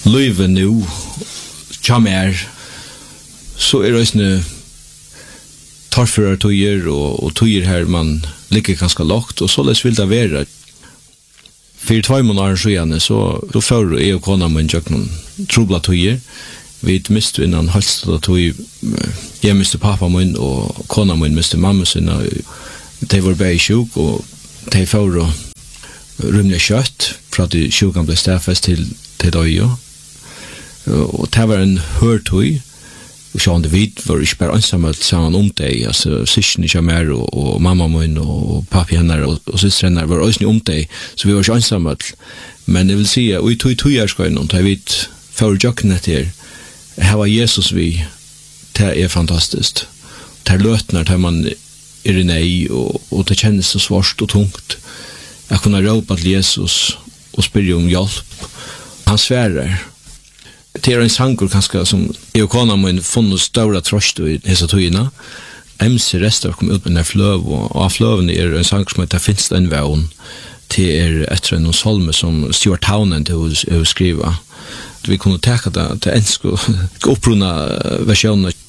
livet nu, kommer, så det en tarfører tøyer, og tøyer her man ligger ganske lagt, og så vil det være. For 2 måneder siden, så får jeg og kona min gjør noen trobla tøyer. Vi mistet innan halvstad tøy, jeg mistet pappa min, og kona min mistet mamma sin, og de var bare sjuk, og de får rymlig kjøtt, fra at sjukan ble stedfest til døy. Og det var en hørtøy, og så det vid var ikke bare ansamhet sammen om deg, altså syskene ikke mer, og mamma min, og pappi henne, og syster henne var også om deg, så vi var ikke ansamhet. Men jeg vil si, og i tøyerskøyene, da vi får jokken etter, her var Jesus vi, det fantastisk. Det løtner, det man i nei, og det kjennes så svart og tungt. Jeg kunne råpe til Jesus, og spørre om hjelp. Han sværer. Det en sanger kanskje som jeg og kona min funnet større trøst i hese tøyene. MC Rester kom ut med den fløv, og av fløvene en sanger som heter Finns det en vevn, til etter en salme som Stuart Townend til å skrive. Vi kunne teka det til ensk og opprunna versjoner